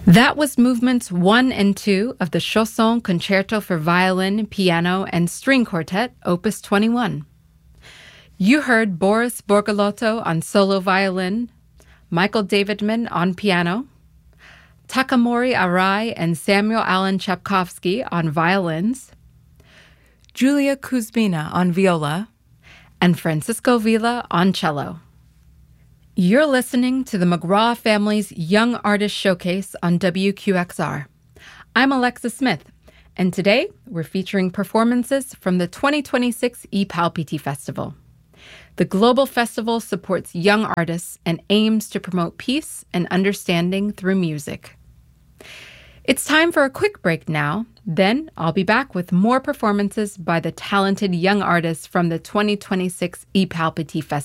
That was movements 1 and 2 of the Chausson Concerto for Violin, Piano, and String Quartet, Opus 21. You heard Boris Borgolotto on solo violin, Michael Davidman on piano, Takamori Arai and Samuel Alan Chapkovsky on violins, Julia Kuzmina on viola, and Francisco Villa on cello. You're listening to the McGraw Family's Young Artist Showcase on WQXR. I'm Alexa Smith, and today we're featuring performances from the 2026 ePalpiti Festival. The global festival supports young artists and aims to promote peace and understanding through music. It's time for a quick break now. Then I'll be back with more performances by the talented young artists from the 2026 ePalpiti Festival.